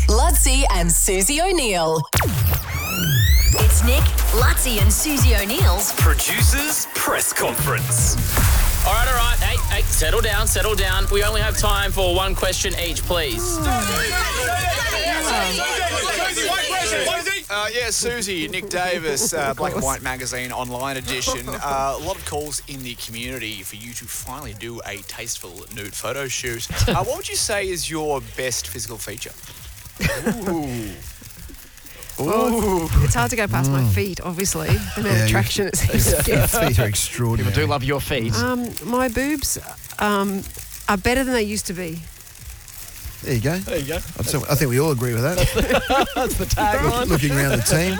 Lutzi and Susie O'Neill. It's Nick, Lutzi and Susie O'Neill's Producers Press Conference. All right. Hey, settle down. We only have time for one question each, please. Susie, Nick Davis, Black and White Magazine online edition. A lot of calls in the community for you to finally do a tasteful nude photo shoot. What would you say is your best physical feature? Well, it's hard to go past my feet, obviously. The amount of traction it seems to get. Feet are extraordinary. People do love your feet. My boobs are better than they used to be. There you go. I think we all agree with that. That's the tagline. Looking around the team.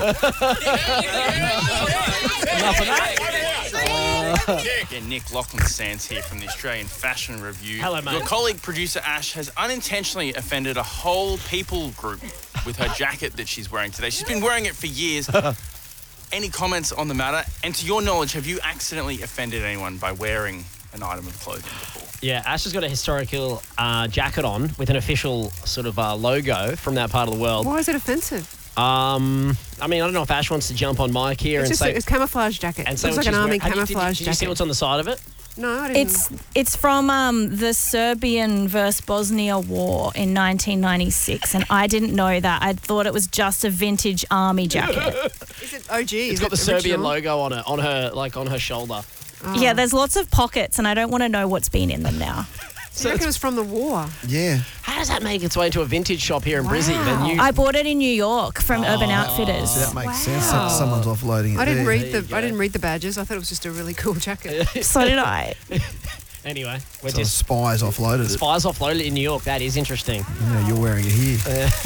Nick Lachlan Sands here from the Australian Fashion Review. Hello, mate. Your colleague, producer Ash, has unintentionally offended a whole people group with her jacket that she's wearing today. She's been wearing it for years. Any comments on the matter? And to your knowledge, have you accidentally offended anyone by wearing an item of clothing before? Yeah, Ash has got a historical jacket on with an official sort of logo from that part of the world. Why is it offensive? I don't know if Ash wants to jump on mic here It's and it's camouflage jacket. and It say looks what like an she's army wearing. camouflage Did you see jacket. what's on the side of it? No, I didn't. It's from the Serbian versus Bosnia War in 1996, and I didn't know that. I thought it was just a vintage army jacket. Is it OG? It's got the Serbian logo on it, on her shoulder. Yeah, there's lots of pockets, and I don't want to know what's been in them now. I reckon it was from the war. Yeah. How does that make its way into a vintage shop here in Brizzy? I bought it in New York from Urban Outfitters. That makes sense. Someone's offloading it. I didn't there. read the badges. I thought it was just a really cool jacket. So did I. Anyway, we're So just Spies offloaded it. Spies offloaded it in New York. That is interesting. Yeah, you're wearing it here.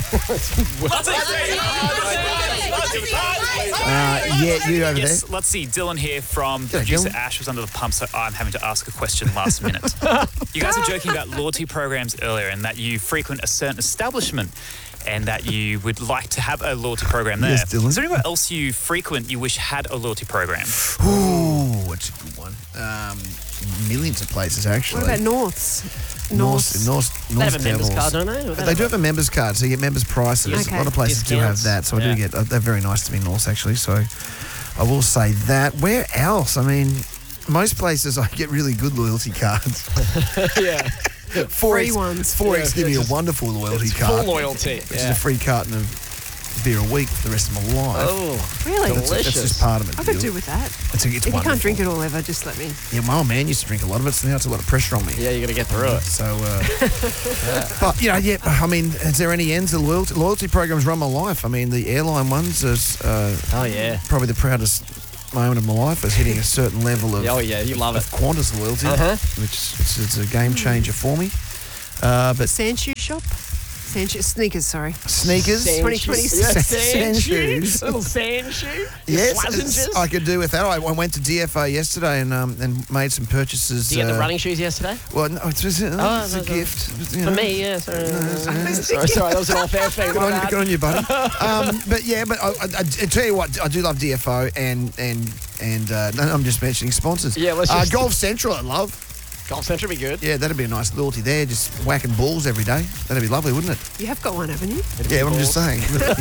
You over Yes, there. let's see. Dylan here from producer Dylan. Ash was under the pump, so I'm having to ask a question last minute. You guys were joking about loyalty programs earlier and that you frequent a certain establishment and that you would like to have a loyalty program there. Yes, Dylan. Is there anywhere else you frequent you wish had a loyalty program? Ooh, what's a good one? Millions of places, actually. What about Norths? North. They have a members card, don't they? They do have a members card, so you get members prices. Okay. A lot of places do have that, so I do get. They're very nice to me, North, actually. So I will say that. Where else? I mean, most places I get really good loyalty cards. Yeah. Free ones. Forex give me a wonderful loyalty card. Full loyalty. Which is a free carton of beer a week for the rest of my life. Oh, Really? delicious. That's just part of it. I could Bill. do with that. It's If you wonderful. can't drink it all ever, just let me. Yeah, my old man used to drink a lot of it, so now it's a lot of pressure on me. Yeah, you got to get through it. So, but I mean, is there any ends to loyalty programs run my life? I mean, the airline ones is Oh yeah. probably the proudest moment of my life is hitting a certain level of Oh yeah, you love it. Qantas loyalty, which it's a game changer for me. But Sand shoe shop? Sneakers, sorry. sneakers, 2026. sand shoes. Little sand shoe. Yes, Lozenges? I could do with that. I went to DFO yesterday and made some purchases. Did you get the running shoes yesterday? Well, no, it's a gift. For me, yeah. Sorry, that was an off-air thing. Good on you, buddy. but I tell you what, I do love DFO and I'm just mentioning sponsors. Yeah, let's just- Golf Central, I love. Golf Central would be good. Yeah, that'd be a nice loyalty there, just whacking balls every day. That'd be lovely, wouldn't it? You have got one, haven't you? Yeah, what I'm just saying.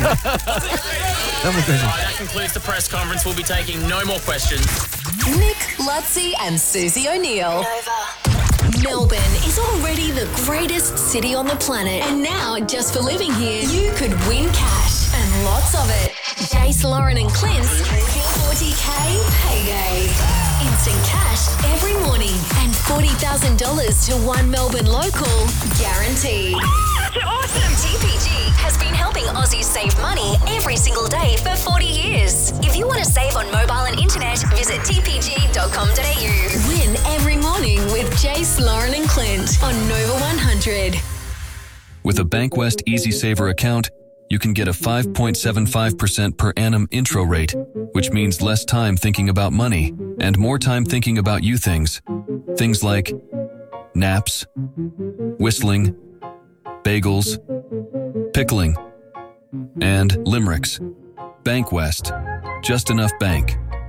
That concludes the press conference. We'll be taking no more questions. Nick, Lutzi and Susie O'Neill. Melbourne is already the greatest city on the planet. And now, just for living here, you could win cash and lots of it. Jace, Lauren and Clint's 40K payday. Instant cash every morning and $40,000 to one Melbourne local guaranteed. That's awesome! TPG has been helping Aussies save money every single day for 40 years. If you want to save on mobile and internet, visit tpg.com.au. Win every morning with Jace, Lauren and Clint on Nova 100. With a Bankwest Easy Saver account, you can get a 5.75% per annum intro rate, which means less time thinking about money and more time thinking about you things. Things like naps, whistling, bagels, pickling, and limericks. Bankwest. Just enough bank.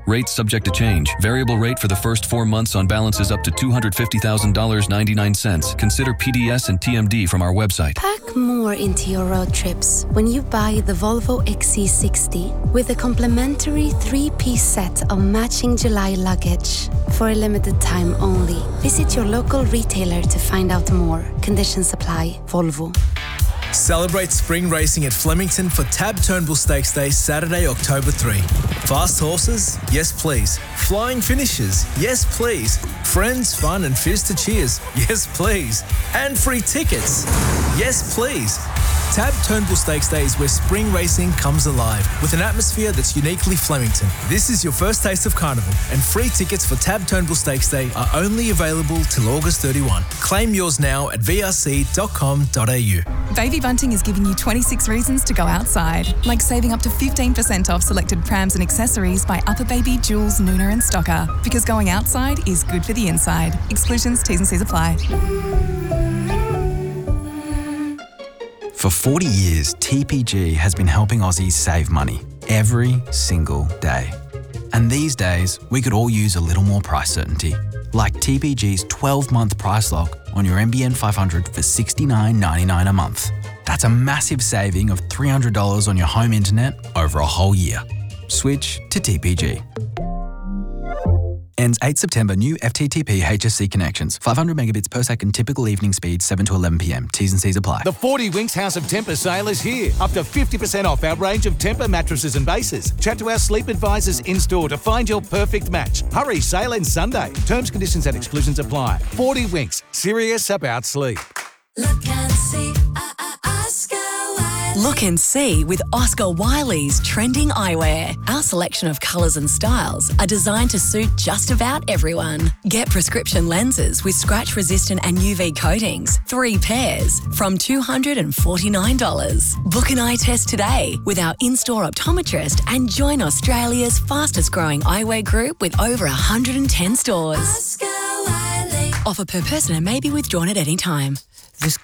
Rates subject to change. Variable rate for the first 4 months on balances up to $250,000.99. Consider PDS and TMD from our website. Pack more into your road trips when you buy the Volvo XC60 with a complimentary 3-piece set of matching July luggage. For a limited time only. Visit your local retailer to find out more. Conditions apply. Volvo. Celebrate spring racing at Flemington for Tab Turnbull Stakes Day, Saturday, October 3. Fast horses? Yes, please. Flying finishes? Yes, please. Friends, fun and fizz to cheers? Yes, please. And free tickets? Yes, please. Tab Turnbull Stakes Day is where spring racing comes alive with an atmosphere that's uniquely Flemington. This is your first taste of Carnival, and free tickets for Tab Turnbull Stakes Day are only available till August 31. Claim yours now at vrc.com.au. Baby Bunting is giving you 26 reasons to go outside, like saving up to 15% off selected prams and accessories by Upper Baby, Jules, Nooner and Stocker. Because going outside is good for the inside. Exclusions, T's and C's apply. For 40 years, TPG has been helping Aussies save money every single day. And these days, we could all use a little more price certainty, like TPG's 12-month price lock on your NBN 500 for $69.99 a month. That's a massive saving of $300 on your home internet over a whole year. Switch to TPG. Ends 8 September. New FTTP HSC connections. 500 megabits per second. Typical evening speed 7 to 11 p.m. T's and C's apply. The 40 Winks House of Tempur sale is here. Up to 50% off our range of Tempur mattresses and bases. Chat to our sleep advisors in-store to find your perfect match. Hurry, sale ends Sunday. Terms, conditions and exclusions apply. 40 Winks. Serious about sleep. Look and see, Look and see with Oscar Wiley's trending eyewear. Our selection of colours and styles are designed to suit just about everyone. Get prescription lenses with scratch-resistant and UV coatings, 3 pairs, from $249. Book an eye test today with our in-store optometrist and join Australia's fastest-growing eyewear group with over 110 stores. Oscar Wiley. Offer per person and may be withdrawn at any time. This